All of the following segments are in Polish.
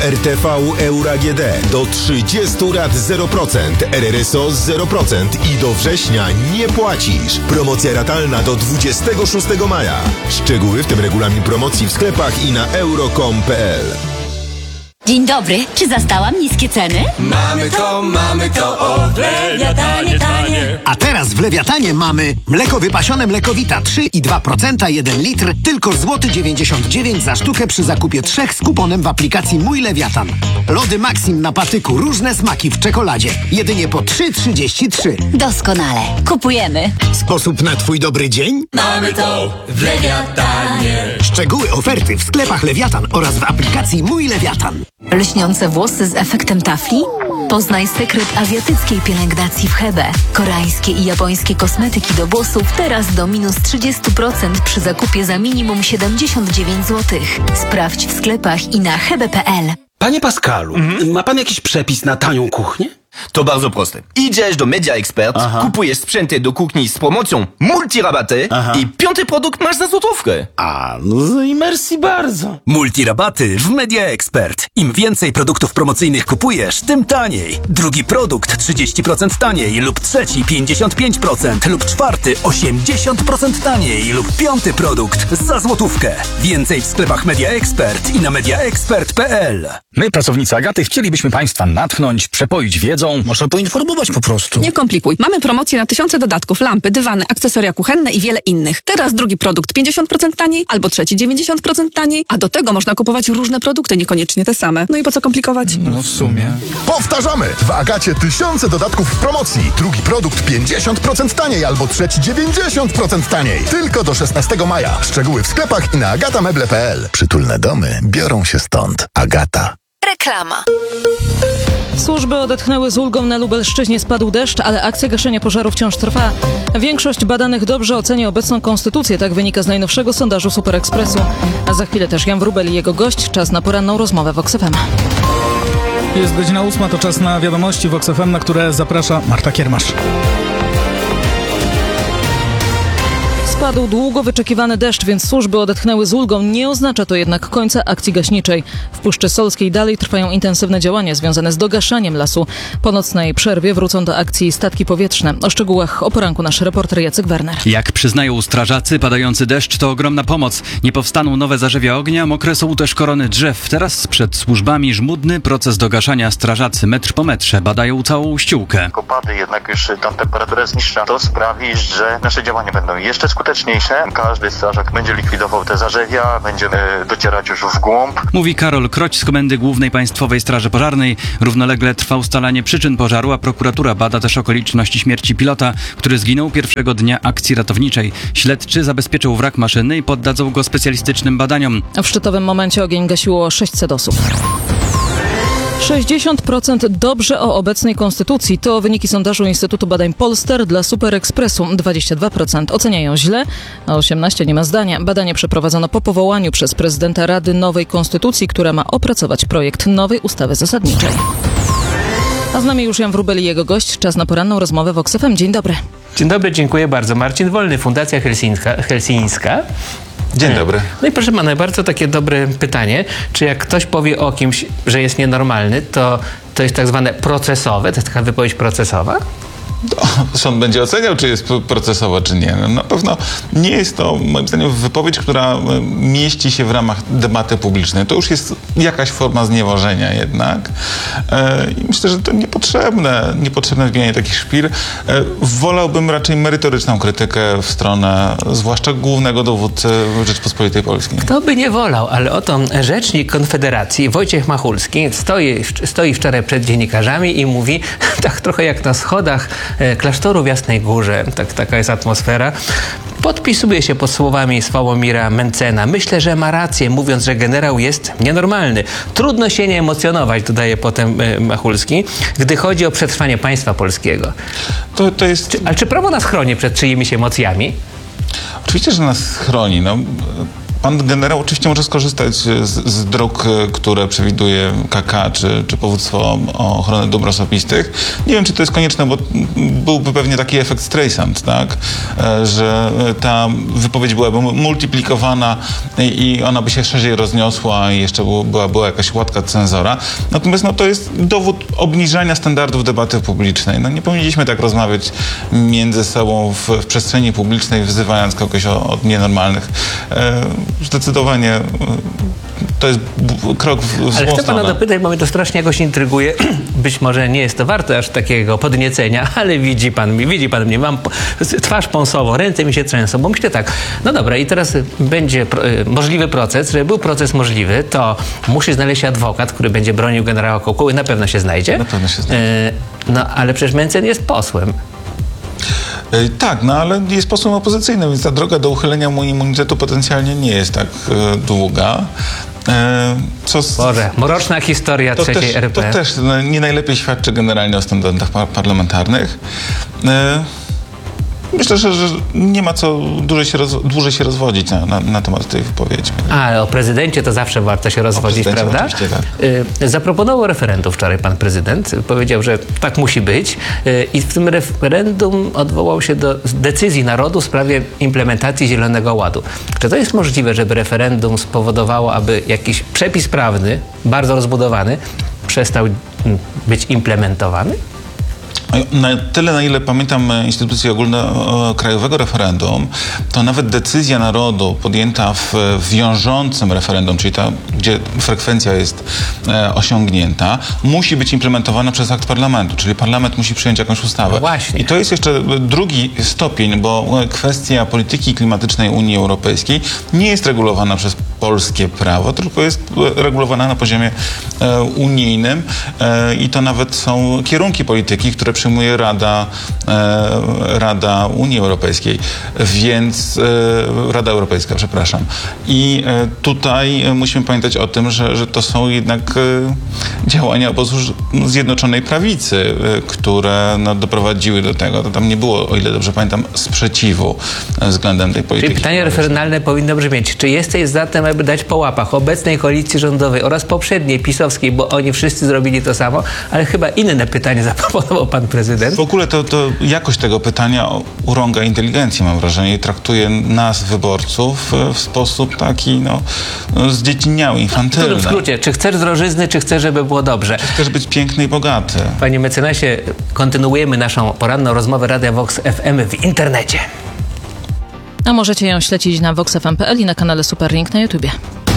RTV Euro AGD do 30 lat 0%, RRSO 0% i do września nie płacisz. Promocja ratalna do 26 maja. Szczegóły, w tym regulamin promocji w sklepach i na euro.com.pl. Dzień dobry, czy zastałam niskie ceny? Mamy to, od Lewiatanie tanie. A teraz w Lewiatanie mamy mleko wypasione Mlekowita 3,2%, 1 litr, tylko złoty 99 za sztukę przy zakupie 3 z kuponem w aplikacji Mój Lewiatan. Lody Maxim na patyku, różne smaki w czekoladzie, jedynie po 3,33. Doskonale, kupujemy. Sposób na twój dobry dzień? Mamy to w Lewiatanie. Szczegóły oferty w sklepach Lewiatan oraz w aplikacji Mój Lewiatan. Lśniące włosy z efektem tafli? Poznaj sekret azjatyckiej pielęgnacji w Hebe. Koreańskie i japońskie kosmetyki do włosów teraz do minus 30% przy zakupie za minimum 79 zł. Sprawdź w sklepach i na hebe.pl. Panie Pascalu, ma pan jakiś przepis na tanią kuchnię? To bardzo proste. Idziesz do Media Expert, kupujesz sprzęty do kuchni z promocją multirabaty i 5. produkt masz za złotówkę. No i merci bardzo. Multirabaty w Media Expert. Im więcej produktów promocyjnych kupujesz, tym taniej. Drugi produkt 30% taniej lub trzeci 55% lub czwarty 80% taniej lub 5. produkt za złotówkę. Więcej w sklepach Media Expert i na mediaexpert.pl. My, pracownicy Agaty, chcielibyśmy Państwa natchnąć, przepoić wiedzą. Można poinformować po prostu. Nie komplikuj. Mamy promocję na tysiące dodatków, lampy, dywany, akcesoria kuchenne i wiele innych. Teraz drugi produkt 50% taniej, albo trzeci 90% taniej, a do tego można kupować różne produkty, niekoniecznie te same. No i po co komplikować? No w sumie. Powtarzamy! W Agacie tysiące dodatków w promocji. Drugi produkt 50% taniej albo trzeci 90% taniej. Tylko do 16 maja. Szczegóły w sklepach i na agatameble.pl. Przytulne domy biorą się stąd. Agata. Reklama. Służby odetchnęły z ulgą. Na Lubelszczyźnie spadł deszcz, ale akcja gaszenia pożaru wciąż trwa. Większość badanych dobrze ocenia obecną konstytucję, tak wynika z najnowszego sondażu Super Expressu. A za chwilę też Jan Wróbel i jego gość. Czas na poranną rozmowę w Vox FM. Jest godzina 8, to czas na wiadomości Vox FM, na które zaprasza Marta Kiermasz. Spadł długo wyczekiwany deszcz, więc służby odetchnęły z ulgą. Nie oznacza to jednak końca akcji gaśniczej. W Puszczy Solskiej dalej trwają intensywne działania związane z dogaszaniem lasu. Po nocnej przerwie wrócą do akcji statki powietrzne. O szczegółach o poranku nasz reporter Jacek Werner. Jak przyznają strażacy, padający deszcz to ogromna pomoc. Nie powstaną nowe zarzewia ognia, mokre są też korony drzew. Teraz przed służbami żmudny proces dogaszania. Strażacy metr po metrze badają całą ściółkę. Opady, jednak już tam temperatura jest niższa. To sprawi, że nasze działania będą jeszcze skuteczniejsze. Każdy strażak będzie likwidował te zarzewia, będziemy docierać już w głąb. Mówi Karol Kroć z Komendy Głównej Państwowej Straży Pożarnej. Równolegle trwa ustalanie przyczyn pożaru, a prokuratura bada też okoliczności śmierci pilota, który zginął pierwszego dnia akcji ratowniczej. Śledczy zabezpieczą wrak maszyny i poddadzą go specjalistycznym badaniom. W szczytowym momencie ogień gasiło 600 osób. 60% dobrze o obecnej konstytucji. To wyniki sondażu Instytutu Badań Polster dla Super Expressu. 22% oceniają źle, a 18% nie ma zdania. Badanie przeprowadzono po powołaniu przez prezydenta Rady nowej konstytucji, która ma opracować projekt nowej ustawy zasadniczej. A z nami już Jan Wróbel i jego gość. Czas na poranną rozmowę w Vox FM. Dzień dobry. Dzień dobry, dziękuję bardzo. Marcin Wolny, Fundacja Helsińska. Dzień dobry. No i proszę pana, bardzo takie dobre pytanie. Czy jak ktoś powie o kimś, że jest nienormalny, to jest tak zwane procesowe? To jest taka wypowiedź procesowa? Sąd będzie oceniał, czy jest procesowa, czy nie. No, na pewno nie jest to, moim zdaniem, wypowiedź, która mieści się w ramach debaty publicznej. To już jest jakaś forma znieważenia jednak. I myślę, że to niepotrzebne wbijanie takich szpil. Wolałbym raczej merytoryczną krytykę w stronę zwłaszcza głównego dowódcy Rzeczpospolitej Polskiej. Kto by nie wolał, ale oto rzecznik Konfederacji Wojciech Machulski stoi wczoraj przed dziennikarzami i mówi, tak trochę jak na schodach klasztoru w Jasnej Górze, taka jest atmosfera. Podpisuje się pod słowami Sławomira Mencena. Myślę, że ma rację, mówiąc, że generał jest nienormalny. Trudno się nie emocjonować, dodaje potem Machulski, gdy chodzi o przetrwanie państwa polskiego. To jest... Ale czy prawo nas chroni przed czyimiś emocjami? Oczywiście, że nas chroni. Pan generał oczywiście może skorzystać z dróg, które przewiduje KK, czy powództwo o ochronę dóbr osobistych. Nie wiem, czy to jest konieczne, bo byłby pewnie taki efekt Streisand, tak? Że ta wypowiedź byłaby multiplikowana i ona by się szerzej rozniosła i jeszcze była jakaś łatka cenzora. Natomiast to jest dowód obniżania standardów debaty publicznej. Nie powinniśmy tak rozmawiać między sobą w przestrzeni publicznej, wzywając kogoś od nienormalnych. Zdecydowanie to jest krok w złą Ale chcę pana stronę. dopytać, bo mnie to strasznie jakoś intryguje. Być może nie jest to warte aż takiego podniecenia, ale widzi pan mnie, mam twarz pąsową, ręce mi się trzęsą, bo myślę tak, no dobra, i teraz będzie możliwy proces. Żeby był proces możliwy, to musi znaleźć się adwokat, który będzie bronił generała Kokuły, na pewno się znajdzie. Na pewno się znajdzie. No, ale przecież Mencen jest posłem. Tak, ale jest posłem opozycyjnym, więc ta droga do uchylenia mu immunitetu potencjalnie nie jest tak długa. Boże, mroczna historia trzeciej RP. To też nie najlepiej świadczy generalnie o standardach parlamentarnych. Myślę, że nie ma co dłużej się rozwodzić na temat tej wypowiedzi. Ale o prezydencie to zawsze warto się rozwodzić, prawda? Oczywiście, tak. Zaproponował referendum wczoraj pan prezydent. Powiedział, że tak musi być. I w tym referendum odwołał się do decyzji narodu w sprawie implementacji Zielonego Ładu. Czy to jest możliwe, żeby referendum spowodowało, aby jakiś przepis prawny, bardzo rozbudowany, przestał być implementowany? Na tyle, na ile pamiętam instytucji ogólnokrajowego referendum, to nawet decyzja narodu podjęta w wiążącym referendum, czyli gdzie frekwencja jest osiągnięta, musi być implementowana przez akt parlamentu, czyli parlament musi przyjąć jakąś ustawę. No właśnie. I to jest jeszcze drugi stopień, bo kwestia polityki klimatycznej Unii Europejskiej nie jest regulowana przez polskie prawo, tylko jest regulowana na poziomie unijnym i to nawet są kierunki polityki, które przyjmuje Rada Unii Europejskiej, więc Rada Europejska, przepraszam. I tutaj musimy pamiętać o tym, że to są jednak działania obozu Zjednoczonej Prawicy, które doprowadziły do tego. To tam nie było, o ile dobrze pamiętam, sprzeciwu względem tej polityki. Czyli pytanie referendalne powinno brzmieć, czy jesteś za tym, aby dać po łapach obecnej koalicji rządowej oraz poprzedniej pisowskiej, bo oni wszyscy zrobili to samo, ale chyba inne pytanie zaproponował pan prezydent. W ogóle to jakość tego pytania urąga inteligencji, mam wrażenie, i traktuje nas, wyborców, w sposób taki, zdziecinniały, infantylny. W skrócie, czy chcesz drożyzny, czy chcesz, żeby było dobrze? Czy chcesz być piękny i bogaty? Panie mecenasie, kontynuujemy naszą poranną rozmowę Radia Vox FM w internecie. A możecie ją śledzić na voxfm.pl i na kanale Superlink na YouTubie.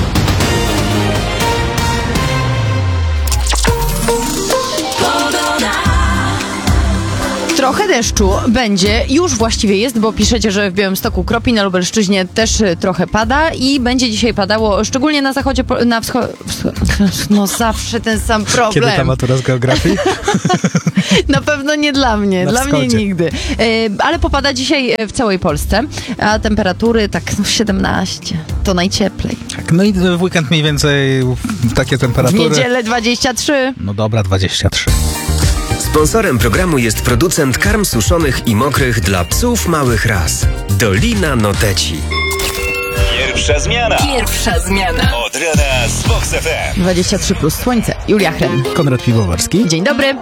Trochę deszczu będzie, już właściwie jest, bo piszecie, że w Białymstoku kropi, na Lubelszczyźnie też trochę pada i będzie dzisiaj padało, szczególnie na zachodzie, na wschodzie. No zawsze ten sam problem. Kiedy ta matura z geografii? Na pewno nie dla mnie, dla mnie nigdy. Ale popada dzisiaj w całej Polsce, a temperatury tak 17, to najcieplej. Tak, no i w weekend mniej więcej takie temperatury. W niedzielę 23. No dobra, 23. Sponsorem programu jest producent karm suszonych i mokrych dla psów małych ras. Dolina Noteci. Pierwsza zmiana. Pierwsza zmiana. Od rana z Vox FM. 23 plus słońce. Julia Chren. Konrad Piwowarski. Dzień dobry.